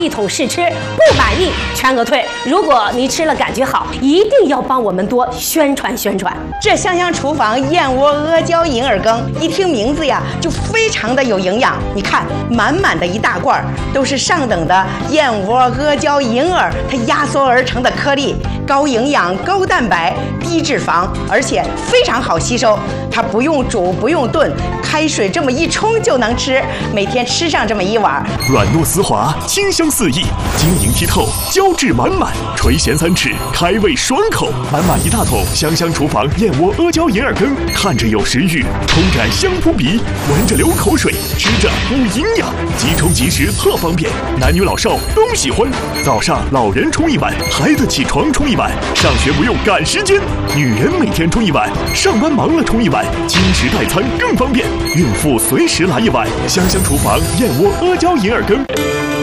一桶试吃，不满意全额退。如果你吃了感觉好，一定要帮我们多宣传宣传。 这香香厨房燕窝阿胶银耳羹，一听名字呀就非常的有营养。你看，满满的一大罐都是上等的燕窝阿胶银耳，它压缩而成的颗粒，高营养、高蛋白、低脂肪，而且非常好吸收。它不用煮，不用炖，开水这么一冲就能吃。每天吃上这么一碗， 软糯丝滑，清香四溢，晶莹剔透，胶质满满，垂涎3尺，开胃爽口。满满一大桶香香厨房燕窝阿胶银耳羹，看着有食欲，冲着香扑鼻，闻着流口水，吃着补营养，即冲即食特方便，男女老少都喜欢。早上老人冲一碗，孩子起床冲一碗，上学不用赶时间，女人每天冲一碗，上班忙了冲一碗，轻食代餐更方便，孕妇随时来一碗。香香厨房燕窝阿胶银耳羹。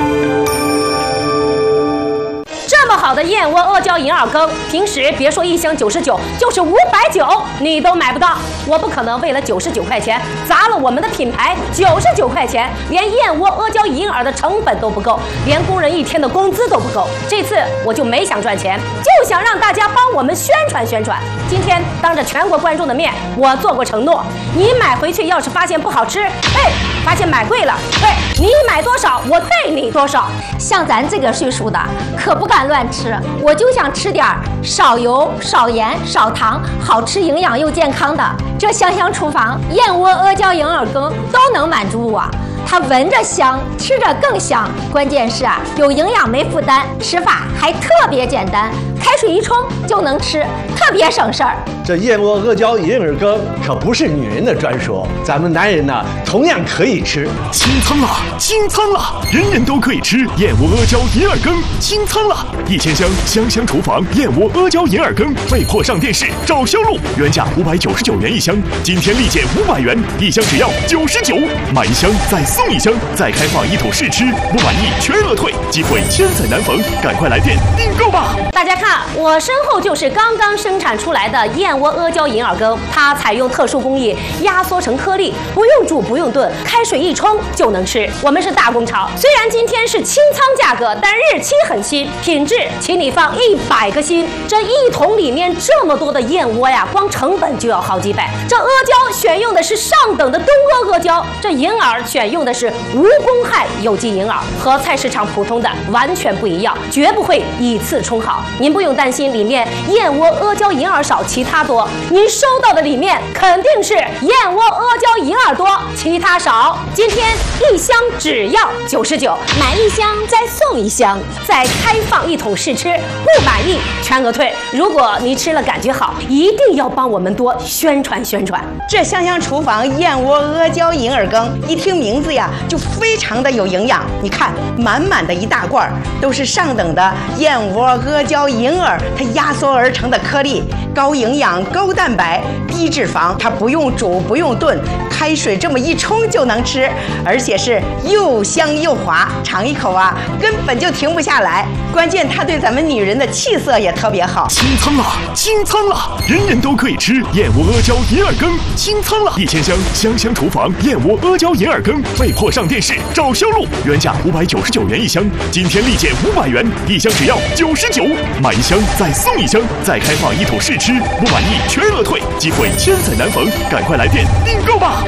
这么好的燕窝阿胶银耳羹，平时别说1箱99，就是590你都买不到。我不可能为了99块钱砸了我们的品牌，99块钱连燕窝阿胶银耳的成本都不够，连工人1天的工资都不够。这次我就没想赚钱，就想让大家帮我们宣传宣传。今天当着全国观众的面，我做过承诺，你买回去要是发现不好吃，发现买贵了，你买多少我退你多少。 像咱这个岁数的可不敢乱吃，我就想吃点少油、少盐、少糖，好吃、营养又健康的。这香香厨房燕窝阿胶银耳羹都能满足我。它闻着香，吃着更香，关键是有营养没负担，吃法还特别简单，开水一冲就能吃，特别省事儿。 这燕窝阿胶银耳羹可不是女人的专属，咱们男人呢同样可以吃。 清仓了，清仓了，人人都可以吃燕窝阿胶银耳羹，清仓了！1000箱香香厨房燕窝阿胶银耳羹被迫上电视找销路，原价599元一箱，今天立减500元，一箱只要99，买一箱再送一箱，再开放1桶试吃，不满意全额退，机会千载难逢，赶快来电订购吧！ 大家看，我身后就是刚刚生产出来的燕窝阿胶银耳羹，它采用特殊工艺压缩成颗粒，不用煮不用炖，开水一冲就能吃。我们是大工厂，虽然今天是清仓价格，但日期很新，品质请你放100个心。这一桶里面这么多的燕窝呀，光成本就要好几百。这阿胶选用的是上等的东阿阿胶，这银耳选用的是无公害有机银耳，和菜市场普通的完全不一样，绝不会以次充好。您不用担心里面燕窝阿胶银耳少其他多，您收到的里面肯定是燕窝阿胶银耳多其他少。今天一箱只要99，买1箱再送1箱，再开放1桶试吃，不满意全额退。如果你吃了感觉好，一定要帮我们多宣传宣传。 这香香厨房燕窝阿胶银耳羹，一听名字呀就非常的有营养。你看，满满的一大罐都是上等的燕窝阿胶银耳，它压缩而成的颗粒，高营养、高蛋白、低脂肪，它不用煮不用炖，开水这么一冲就能吃，而且是又香又滑，尝一口根本就停不下来。关键它对咱们女人的气色也特别好。 清仓了，清仓了，人人都可以吃燕窝阿胶银耳羹，清仓了！1000箱香香厨房燕窝阿胶银耳羹被迫上电视找销路，原价599元一箱，今天立减500元，一箱只要99，买1箱再送1箱，再开放1桶试吃，不满意全额退，机会千载难逢，赶快来电订购吧！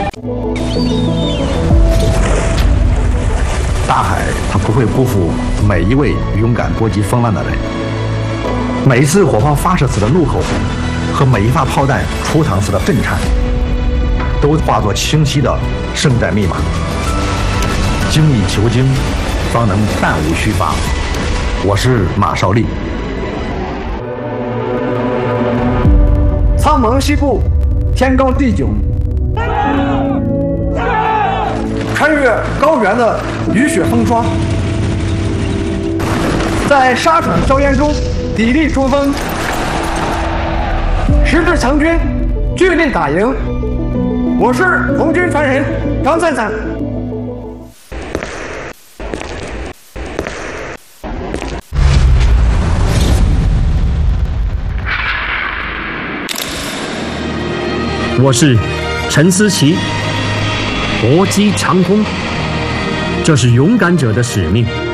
大海，它不会辜负每一位勇敢搏击风浪的人。每一次火炮发射时的怒吼，和每一发炮弹出膛时的震颤，都化作清晰的胜战密码。精益求精，方能弹无虚发。我是马少利。 苍蒙西部，天高地久，穿越高原的雨雪风霜，在沙场硝烟中砥砺冲锋，十字强军，据令打赢。我是红军传人张灿灿。 我是陈思琪，搏击长空，这是勇敢者的使命。